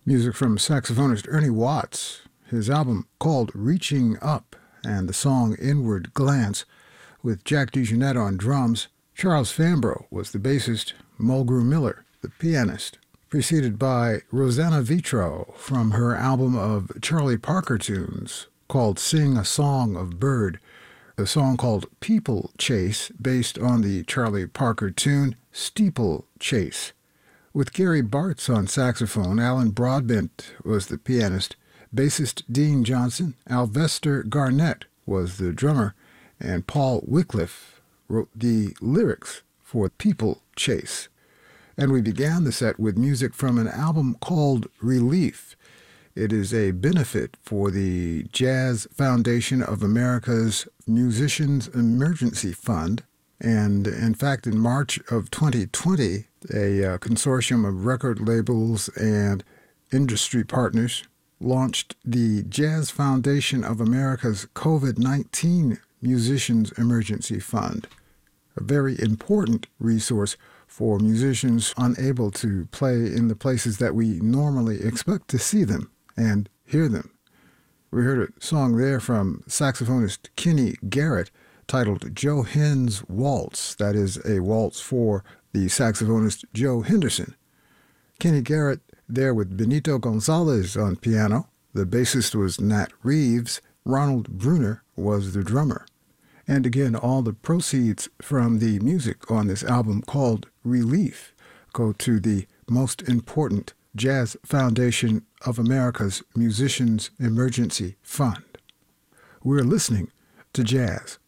Music from saxophonist Ernie Watts, his album called Reaching Up, and the song Inward Glance, with Jack DeJohnette on drums. Charles Fambrough was the bassist, Mulgrew Miller, the pianist, preceded by Rosanna Vitro from her album of Charlie Parker tunes called Sing a Song of Bird, a song called People Chase based on the Charlie Parker tune Steeple Chase. With Gary Bartz on saxophone, Alan Broadbent was the pianist, bassist Dean Johnson, Alvester Garnett was the drummer, and Paul Wycliffe wrote the lyrics for People Chase. And we began the set with music from an album called Relief. It is a benefit for the Jazz Foundation of America's Musicians Emergency Fund. And in fact, in March of 2020, a consortium of record labels and industry partners launched the Jazz Foundation of America's COVID-19 Musicians Emergency Fund, a very important resource for musicians unable to play in the places that we normally expect to see them and hear them. We heard a song there from saxophonist Kenny Garrett titled Joe Henn's Waltz. That is a waltz for the saxophonist Joe Henderson. Kenny Garrett there with Benito Gonzalez on piano. The bassist was Nat Reeves. Ronald Bruner was the drummer. And again, all the proceeds from the music on this album called Relief go to the most important Jazz Foundation of America's Musicians Emergency Fund. We're listening to jazz